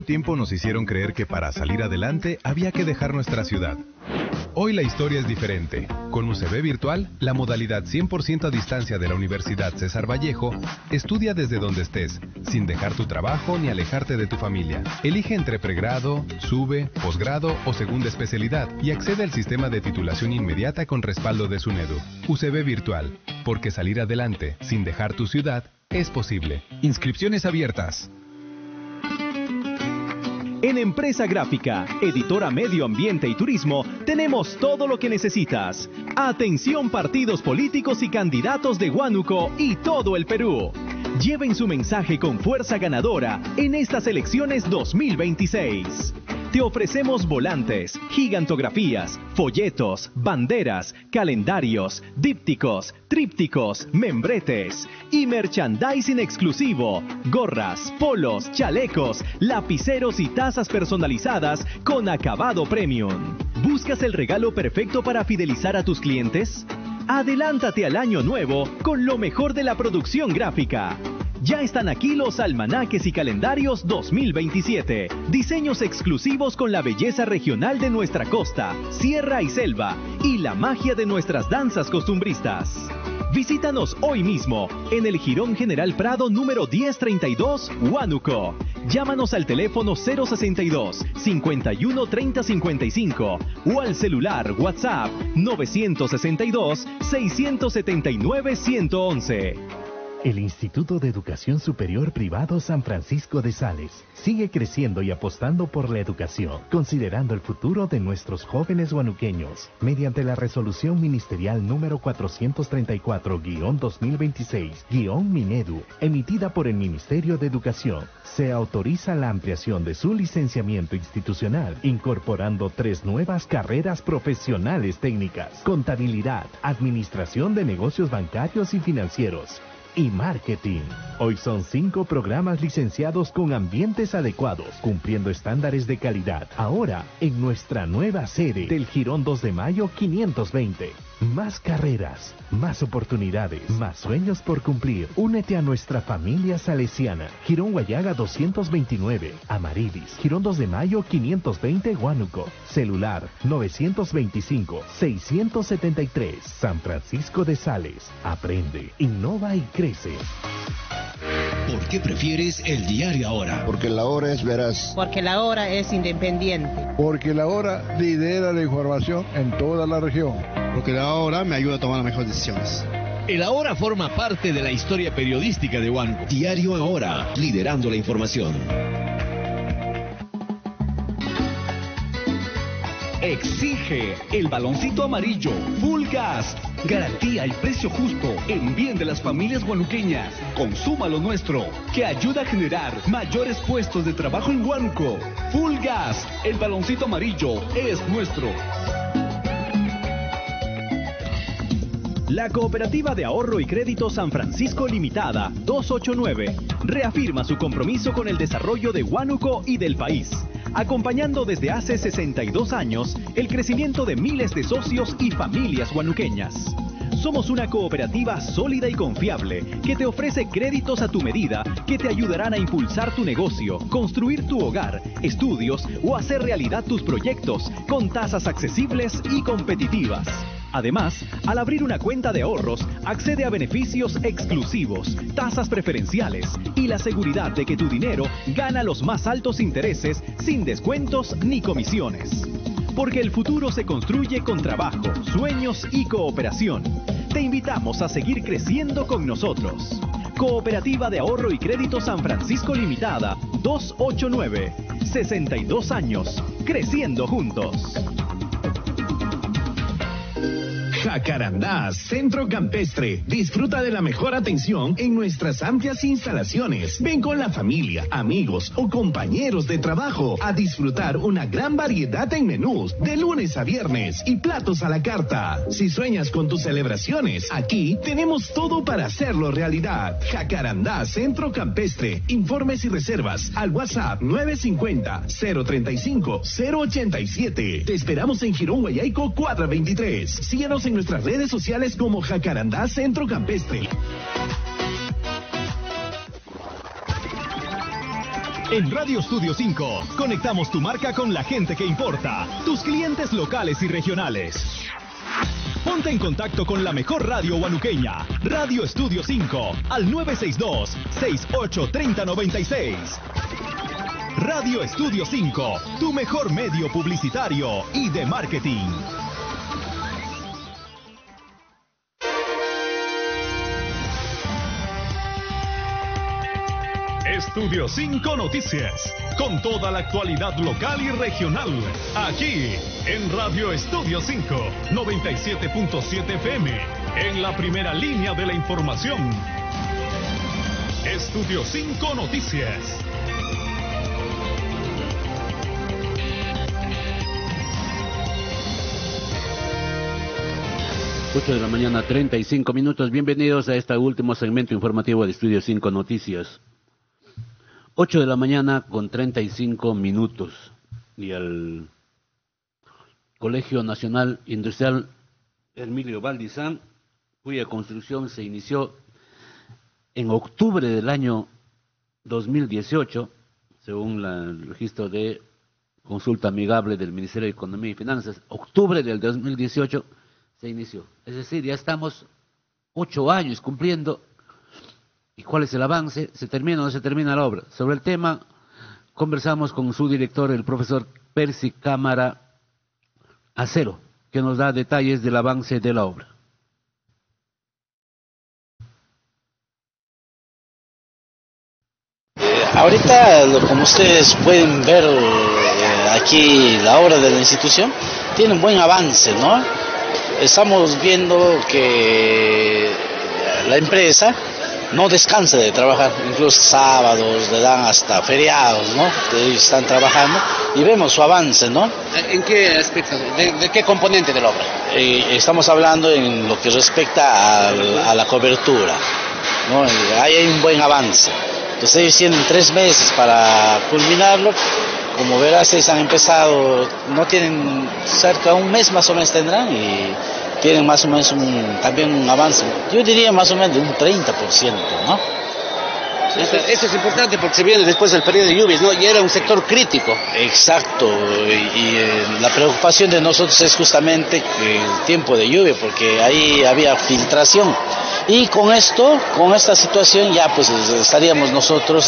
Tiempo nos hicieron creer que para salir adelante había que dejar nuestra ciudad. Hoy la historia es diferente. Con UCB Virtual, la modalidad 100% a distancia de la Universidad César Vallejo, estudia desde donde estés, sin dejar tu trabajo ni alejarte de tu familia. Elige entre pregrado, sube, posgrado o segunda especialidad y accede al sistema de titulación inmediata con respaldo de SUNEDU. UCB Virtual, porque salir adelante sin dejar tu ciudad es posible. Inscripciones abiertas. En Empresa Gráfica, editora Medio Ambiente y Turismo, tenemos todo lo que necesitas. Atención partidos políticos y candidatos de Huánuco y todo el Perú. Lleven su mensaje con fuerza ganadora en estas elecciones 2026. Te ofrecemos volantes, gigantografías, folletos, banderas, calendarios, dípticos, trípticos, membretes y merchandising exclusivo, gorras, polos, chalecos, lapiceros y tazas personalizadas con acabado premium. ¿Buscas el regalo perfecto para fidelizar a tus clientes? Adelántate al año nuevo con lo mejor de la producción gráfica. Ya están aquí los almanaques y calendarios 2027. Diseños exclusivos con la belleza regional de nuestra costa, sierra y selva, y la magia de nuestras danzas costumbristas. Visítanos hoy mismo en el Jirón General Prado número 1032, Huánuco. Llámanos al teléfono 062 51 30 55 o al celular WhatsApp 962 679 111. El Instituto de Educación Superior Privado San Francisco de Sales sigue creciendo y apostando por la educación, considerando el futuro de nuestros jóvenes huanuqueños. Mediante la resolución ministerial número 434-2026-Minedu, emitida por el Ministerio de Educación, se autoriza la ampliación de su licenciamiento institucional, incorporando 3 nuevas carreras profesionales técnicas: contabilidad, administración de negocios bancarios y financieros, y marketing. Hoy son 5 programas licenciados con ambientes adecuados, cumpliendo estándares de calidad. Ahora, en nuestra nueva sede del Jirón 2 de Mayo 520. Más carreras, más oportunidades, más sueños por cumplir. Únete a nuestra familia salesiana. Jirón Guayaga 229, Amarilis. Jirón 2 de Mayo 520, Huánuco. Celular 925-673. San Francisco de Sales. Aprende, innova y crece. ¿Por qué prefieres el diario Ahora? Porque la hora es veraz. Porque la hora es independiente. Porque la hora lidera la información en toda la región. Porque la hora me ayuda a tomar las mejores decisiones. El Ahora forma parte de la historia periodística de Huánuco. Diario Ahora, liderando la información. Exige el baloncito amarillo Full Gas. Garantía y precio justo en bien de las familias huanuqueñas. Consuma lo nuestro, que ayuda a generar mayores puestos de trabajo en Huánuco. Full Gas, el baloncito amarillo es nuestro. La Cooperativa de Ahorro y Crédito San Francisco Limitada 289 reafirma su compromiso con el desarrollo de Huánuco y del país, acompañando desde hace 62 años el crecimiento de miles de socios y familias huanuqueñas. Somos una cooperativa sólida y confiable que te ofrece créditos a tu medida que te ayudarán a impulsar tu negocio, construir tu hogar, estudios o hacer realidad tus proyectos con tasas accesibles y competitivas. Además, al abrir una cuenta de ahorros, accede a beneficios exclusivos, tasas preferenciales y la seguridad de que tu dinero gana los más altos intereses sin descuentos ni comisiones. Porque el futuro se construye con trabajo, sueños y cooperación. Te invitamos a seguir creciendo con nosotros. Cooperativa de Ahorro y Crédito San Francisco Limitada 289. 62 años, creciendo juntos. Jacarandá, Centro Campestre. Disfruta de la mejor atención en nuestras amplias instalaciones. Ven con la familia, amigos o compañeros de trabajo a disfrutar una gran variedad en menús de lunes a viernes y platos a la carta. Si sueñas con tus celebraciones, aquí tenemos todo para hacerlo realidad. Jacarandá, Centro Campestre. Informes y reservas al WhatsApp 950-035-087. Te esperamos en Jirón Guayaico 423. Síguenos en nuestras redes sociales como Jacarandá Centro Campestre. En Radio Studio 5 conectamos tu marca con la gente que importa, tus clientes locales y regionales. Ponte en contacto con la mejor radio huanuqueña, Radio Studio 5, al 962-683096. Radio Studio 5, tu mejor medio publicitario y de marketing. Estudio 5 Noticias, con toda la actualidad local y regional, aquí en Radio Estudio 5, 97.7 FM, en la primera línea de la información. Estudio 5 Noticias. Ocho de la mañana, 35 minutos. Bienvenidos a este último segmento informativo de Estudio 5 Noticias. 8 de la mañana con 35 minutos y el Colegio Nacional Industrial Hermilio Valdizán, cuya construcción se inició en octubre del año 2018, según el registro de consulta amigable del Ministerio de Economía y Finanzas. Octubre del 2018 se inició, es decir, ya estamos 8 años cumpliendo. ¿Y cuál es el avance? ¿Se termina o no se termina la obra? Sobre el tema conversamos con su director, el profesor Percy Cámara Acero, que nos da detalles del avance de la obra. Ahorita, como ustedes pueden ver aquí, la obra de la institución tiene un buen avance, ¿no? Estamos viendo que la empresa no descansa de trabajar, incluso sábados, le dan hasta feriados, ¿no? Ellos están trabajando y vemos su avance, ¿no? ¿En qué aspecto? ¿De qué componente de la obra? Estamos hablando en lo que respecta a la cobertura, ¿no? Ahí hay un buen avance. Entonces ellos tienen 3 meses para culminarlo. Como verás, ellos han empezado, no tienen cerca de un mes más o menos tendrán y tienen más o menos también un avance, yo diría más o menos de un 30%, ¿no? Esto es importante porque se viene después del periodo de lluvias, ¿no? Y era un sector crítico. Exacto, y la preocupación de nosotros es justamente el tiempo de lluvia, porque ahí había filtración. Y con esta situación ya pues estaríamos nosotros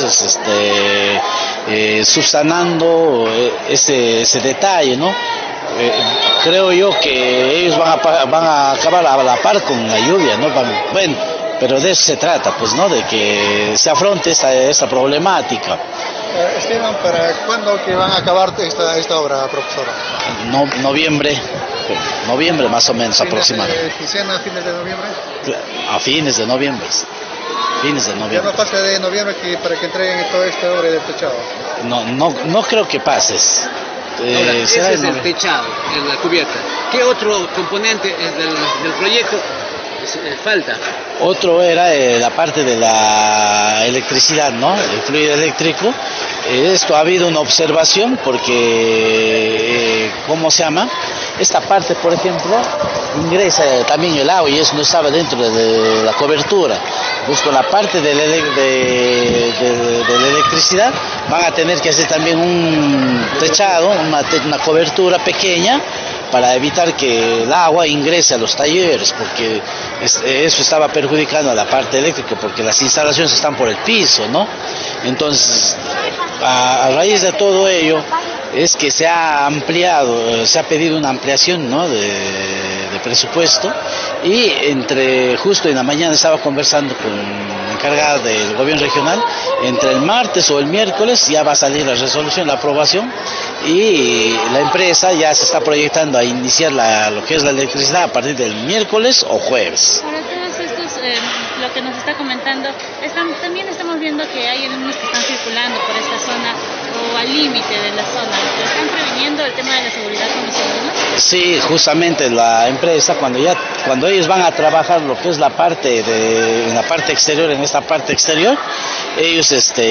subsanando ese detalle, ¿no? Creo yo que ellos van a acabar a la par con la lluvia, ¿no? Bueno, pero de eso se trata, pues, ¿no? De que se afronte esta problemática. ¿Estiman para cuándo que van a acabar esta obra, profesora? Noviembre más o menos aproximadamente. ¿Quincena a fines de noviembre? A fines de noviembre. Ya no pasa de noviembre para que entreguen toda esta obra del techado. No creo que pases. Ahora, ese es el techado, en la cubierta. ¿Qué otro componente del proyecto falta? Otro era la parte de la electricidad, ¿no? El fluido eléctrico. Esto ha habido una observación porque, ¿cómo se llama? Esta parte, por ejemplo, ingresa también el agua y eso no estaba dentro de la cobertura. Pues con la parte de la electricidad van a tener que hacer también un techado, una cobertura pequeña para evitar que el agua ingrese a los talleres, porque eso estaba perjudicando a la parte eléctrica, porque las instalaciones están por el piso, ¿no? Entonces, a raíz de todo ello, es que se ha pedido una ampliación, ¿no? de presupuesto, y justo en la mañana estaba conversando con la encargada del gobierno regional, entre el martes o el miércoles ya va a salir la resolución, la aprobación, y la empresa ya se está proyectando a iniciar lo que es la electricidad a partir del miércoles o jueves. Ahora, todos estos, lo que nos está comentando, también estamos viendo que hay alumnos que están circulando por esta zona o al límite de la zona. ¿Están previniendo el tema de la seguridad con los alumnos? Sí, justamente la empresa, cuando ellos van a trabajar lo que es en la parte exterior, ellos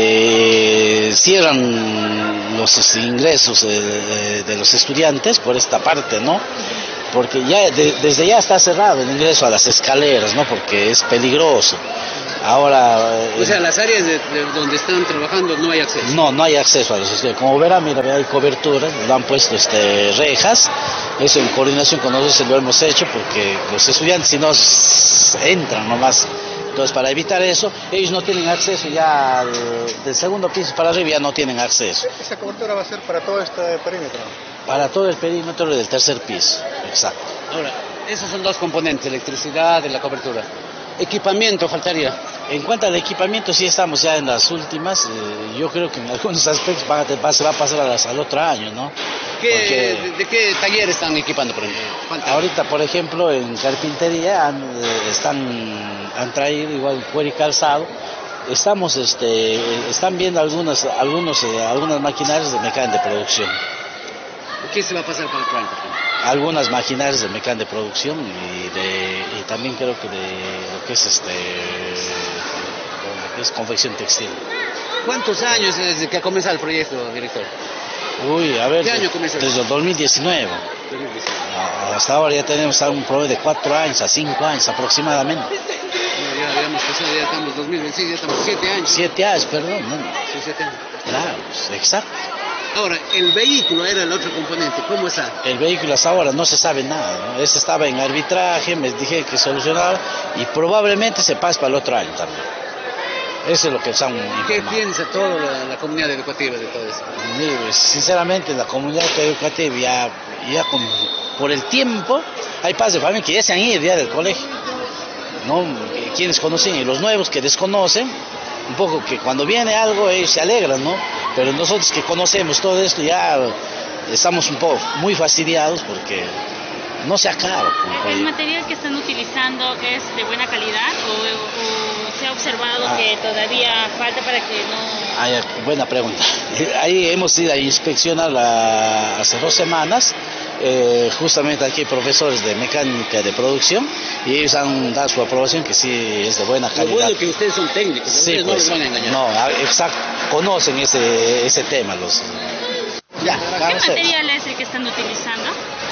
cierran los ingresos de los estudiantes por esta parte, ¿no? Porque desde ya está cerrado el ingreso a las escaleras, ¿no? Porque es peligroso. Ahora... o sea, las áreas de donde están trabajando no hay acceso. No hay acceso a los estudiantes. Como verán, mira, hay coberturas, lo han puesto rejas. Eso en coordinación con nosotros lo hemos hecho porque los estudiantes si no entran nomás. Entonces, para evitar eso, ellos no tienen acceso ya del segundo piso para arriba, ya no tienen acceso. ¿Esa cobertura va a ser para todo este perímetro? Para todo el perímetro del tercer piso, exacto. Ahora, esos son dos componentes, electricidad y la cobertura. Equipamiento faltaría. En cuanto al equipamiento, sí estamos ya en las últimas. Yo creo que en algunos aspectos se va a pasar al otro año, ¿no? ¿De qué taller están equipando, por ejemplo? Ahorita, por ejemplo, en carpintería han traído igual cuero y calzado. Están viendo algunas maquinarias de mecánica de producción. ¿Qué se va a pasar para el 40? Algunas maquinarias de mecánica de producción y también creo que de lo que es confección textil. ¿Cuántos años desde que ha comenzado el proyecto, director? Uy, a ver, ¿qué año comenzó? Desde el 2019. Hasta ahora ya tenemos un proyecto de 4 años a 5 años aproximadamente. Ya habíamos pasado, ya estamos en 2026, ya estamos 7 años. 7 años, perdón. ¿No? Sí, 7 años. Claro, exacto. Ahora, el vehículo era el otro componente, ¿cómo está? El vehículo hasta ahora no se sabe nada, ¿no? Estaba en arbitraje, me dije que solucionaba y probablemente se pase para el otro año también. Eso es lo que están informando. ¿Qué piensa toda la comunidad educativa de todo eso? Pues, sinceramente, la comunidad educativa ya por el tiempo, hay padres de familia que ya se han ido ya del colegio, ¿no? Quienes conocen y los nuevos que desconocen, un poco que cuando viene algo ellos se alegran, ¿no? Pero nosotros que conocemos todo esto ya estamos un poco muy fastidiados porque no se acaba. ¿El material que están utilizando es de buena calidad o se ha observado que todavía falta para que no...? Buena pregunta. Ahí hemos ido a inspeccionar hace 2 semanas. Justamente aquí hay profesores de mecánica de producción y ellos han dado su aprobación que sí es de buena calidad. Lo bueno que ustedes son técnicos, sí, ustedes pues, no les van a engañar. No, exacto, conocen ese tema. ¿Qué material es el que están utilizando?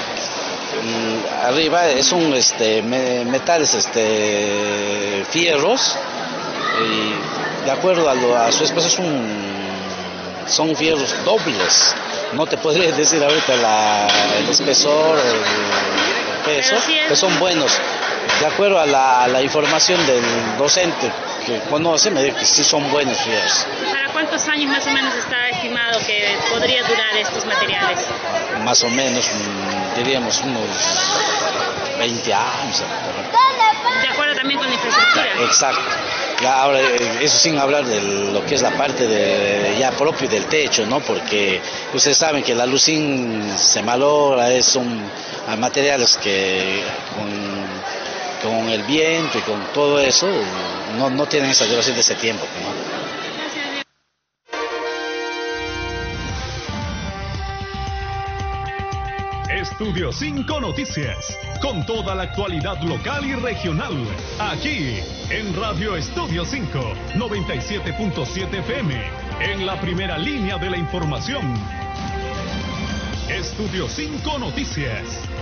Arriba son metales, fierros, y de acuerdo a su especie son fierros dobles. No te podría decir ahorita el espesor, el peso, pero son buenos. De acuerdo a la información del docente que conoce, me dice que sí son buenos fierros. ¿Para cuántos años más o menos está estimado que podría durar estos materiales? Más o menos, diríamos unos 20 años. De acuerdo también con la infraestructura. Exacto. Ya ahora, eso sin hablar de lo que es la parte ya propio del techo, ¿no? Porque ustedes saben que la lucín se malogra, son materiales que con el viento y con todo eso no tienen esa duración de ese tiempo, ¿no? Estudio 5 Noticias, con toda la actualidad local y regional, aquí en Radio Estudio 5, 97.7 FM, en la primera línea de la información. Estudio 5 Noticias.